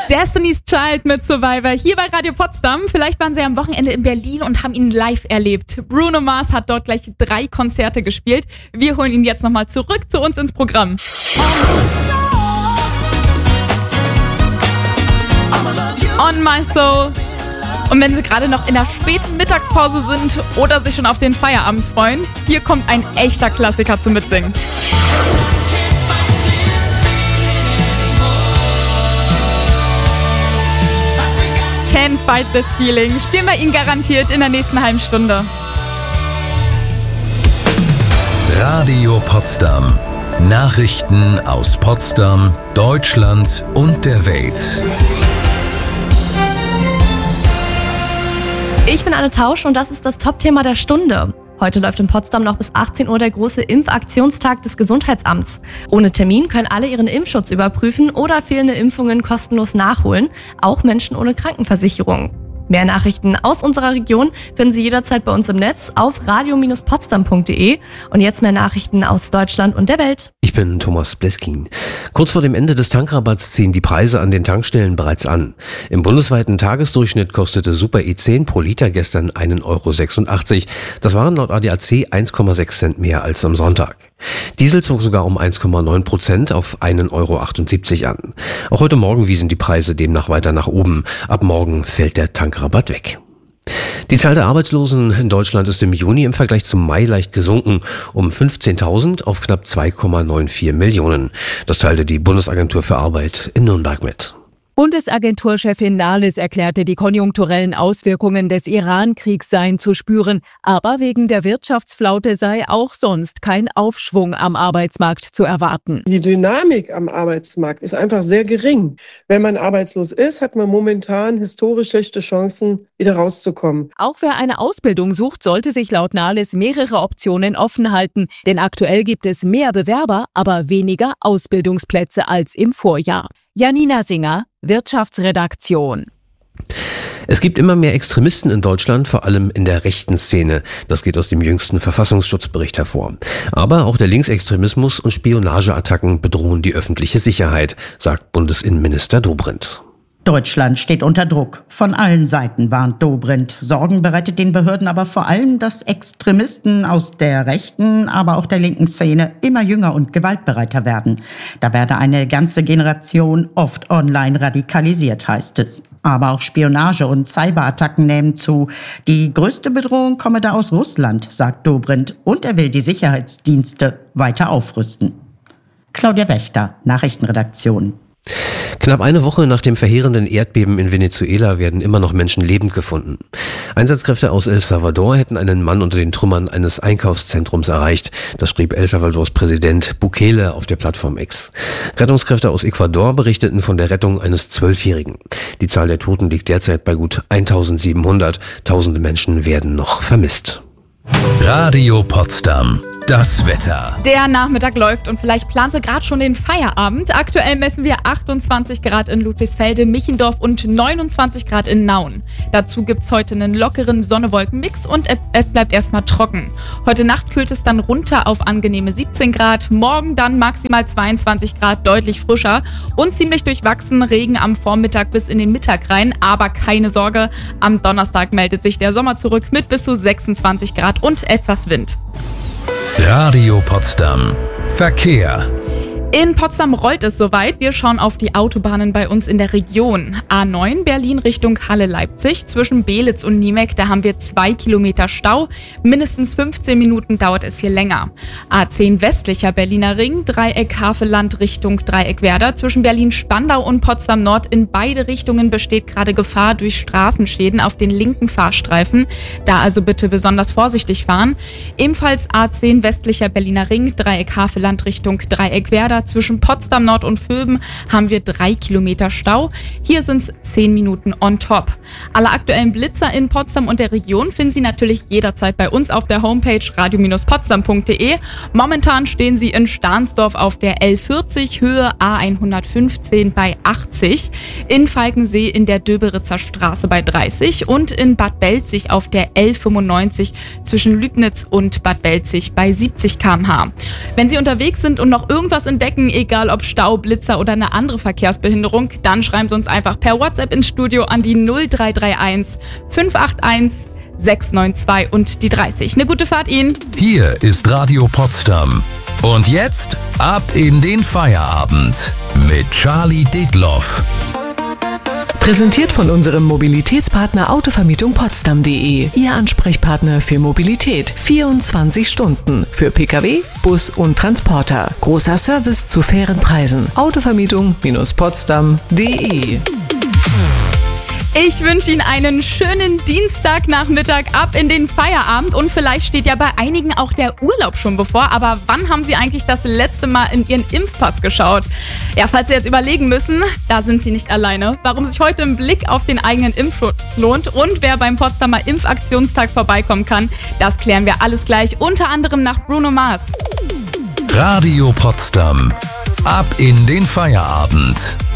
Destiny's Child mit Survivor hier bei Radio Potsdam. Vielleicht waren Sie am Wochenende in Berlin und haben ihn live erlebt. Bruno Mars hat dort gleich 3 Konzerte gespielt. Wir holen ihn jetzt nochmal zurück zu uns ins Programm. On My Soul. Und wenn Sie gerade noch in der späten Mittagspause sind oder sich schon auf den Feierabend freuen, hier kommt ein echter Klassiker zum Mitsingen. Can't Fight This Feeling. Spielen wir ihn garantiert in der nächsten halben Stunde. Radio Potsdam. Nachrichten aus Potsdam, Deutschland und der Welt. Ich bin Anne Tausch und das ist das Top-Thema der Stunde. Heute läuft in Potsdam noch bis 18 Uhr der große Impfaktionstag des Gesundheitsamts. Ohne Termin können alle ihren Impfschutz überprüfen oder fehlende Impfungen kostenlos nachholen, auch Menschen ohne Krankenversicherung. Mehr Nachrichten aus unserer Region finden Sie jederzeit bei uns im Netz auf radio-potsdam.de. Und jetzt mehr Nachrichten aus Deutschland und der Welt. Ich bin Thomas Bleskin. Kurz vor dem Ende des Tankrabatts ziehen die Preise an den Tankstellen bereits an. Im bundesweiten Tagesdurchschnitt kostete Super E10 pro Liter gestern 1,86 €. Das waren laut ADAC 1,6 Cent mehr als am Sonntag. Diesel zog sogar um 1,9% auf 1,78 € an. Auch heute Morgen wiesen die Preise demnach weiter nach oben. Ab morgen fällt der Tankrabatt weg. Die Zahl der Arbeitslosen in Deutschland ist im Juni im Vergleich zum Mai leicht gesunken, um 15.000 auf knapp 2,94 Millionen. Das teilte die Bundesagentur für Arbeit in Nürnberg mit. Bundesagenturchefin Nahles erklärte, die konjunkturellen Auswirkungen des Iran-Kriegs seien zu spüren, aber wegen der Wirtschaftsflaute sei auch sonst kein Aufschwung am Arbeitsmarkt zu erwarten. Die Dynamik am Arbeitsmarkt ist einfach sehr gering. Wenn man arbeitslos ist, hat man momentan historisch schlechte Chancen, wieder rauszukommen. Auch wer eine Ausbildung sucht, sollte sich laut Nahles mehrere Optionen offen halten, denn aktuell gibt es mehr Bewerber, aber weniger Ausbildungsplätze als im Vorjahr. Janina Singer, Wirtschaftsredaktion. Es gibt immer mehr Extremisten in Deutschland, vor allem in der rechten Szene. Das geht aus dem jüngsten Verfassungsschutzbericht hervor. Aber auch der Linksextremismus und Spionageattacken bedrohen die öffentliche Sicherheit, sagt Bundesinnenminister Dobrindt. Deutschland steht unter Druck. Von allen Seiten warnt Dobrindt. Sorgen bereitet den Behörden aber vor allem, dass Extremisten aus der rechten, aber auch der linken Szene immer jünger und gewaltbereiter werden. Da werde eine ganze Generation oft online radikalisiert, heißt es. Aber auch Spionage und Cyberattacken nehmen zu. Die größte Bedrohung komme da aus Russland, sagt Dobrindt. Und er will die Sicherheitsdienste weiter aufrüsten. Claudia Wächter, Nachrichtenredaktion. Knapp eine Woche nach dem verheerenden Erdbeben in Venezuela werden immer noch Menschen lebend gefunden. Einsatzkräfte aus El Salvador hätten einen Mann unter den Trümmern eines Einkaufszentrums erreicht. Das schrieb El Salvadors Präsident Bukele auf der Plattform X. Rettungskräfte aus Ecuador berichteten von der Rettung eines 12-Jährigen. Die Zahl der Toten liegt derzeit bei gut 1700. Tausende Menschen werden noch vermisst. Radio Potsdam. Das Wetter. Der Nachmittag läuft und vielleicht plant ihr gerade schon den Feierabend. Aktuell messen wir 28 Grad in Ludwigsfelde, Michendorf und 29 Grad in Nauen. Dazu gibt's heute einen lockeren Sonne-Wolken-Mix und es bleibt erstmal trocken. Heute Nacht kühlt es dann runter auf angenehme 17 Grad. Morgen dann maximal 22 Grad, deutlich frischer und ziemlich durchwachsen. Regen am Vormittag bis in den Mittag rein. Aber keine Sorge, am Donnerstag meldet sich der Sommer zurück mit bis zu 26 Grad und etwas Wind. Radio Potsdam. Verkehr. In Potsdam rollt es soweit. Wir schauen auf die Autobahnen bei uns in der Region. A9 Berlin Richtung Halle-Leipzig. Zwischen Beelitz und Niemek, da haben wir 2 Kilometer Stau. Mindestens 15 Minuten dauert es hier länger. A10 westlicher Berliner Ring, Dreieck Havelland Richtung Dreieck Werder. Zwischen Berlin-Spandau und Potsdam Nord in beide Richtungen besteht gerade Gefahr durch Straßenschäden auf den linken Fahrstreifen. Da also bitte besonders vorsichtig fahren. Ebenfalls A10 westlicher Berliner Ring, Dreieck Havelland Richtung Dreieck Werder. Zwischen Potsdam Nord und Vöben haben wir 3 Kilometer Stau. Hier sind es 10 Minuten on top. Alle aktuellen Blitzer in Potsdam und der Region finden Sie natürlich jederzeit bei uns auf der Homepage radio-potsdam.de. Momentan stehen Sie in Stahnsdorf auf der L40, Höhe A115 bei 80, in Falkensee in der Döberitzer Straße bei 30 und in Bad Belzig auf der L95 zwischen Lübnitz und Bad Belzig bei 70 km/h. Wenn Sie unterwegs sind und noch irgendwas entdecken Strecken, egal ob Stau, Blitzer oder eine andere Verkehrsbehinderung, dann schreiben Sie uns einfach per WhatsApp ins Studio an die 0331 581 692 und die 30. Eine gute Fahrt Ihnen. Hier ist Radio Potsdam. Und jetzt ab in den Feierabend mit Charlie Detloff. Präsentiert von unserem Mobilitätspartner Autovermietung Potsdam.de. Ihr Ansprechpartner für Mobilität. 24 Stunden. Für Pkw, Bus und Transporter. Großer Service zu fairen Preisen. Autovermietung-Potsdam.de. Ich wünsche Ihnen einen schönen Dienstagnachmittag ab in den Feierabend und vielleicht steht ja bei einigen auch der Urlaub schon bevor, aber wann haben Sie eigentlich das letzte Mal in Ihren Impfpass geschaut? Ja, falls Sie jetzt überlegen müssen, da sind Sie nicht alleine. Warum sich heute ein Blick auf den eigenen Impfschutz lohnt und wer beim Potsdamer Impfaktionstag vorbeikommen kann, das klären wir alles gleich, unter anderem nach Bruno Mars. Radio Potsdam. Ab in den Feierabend.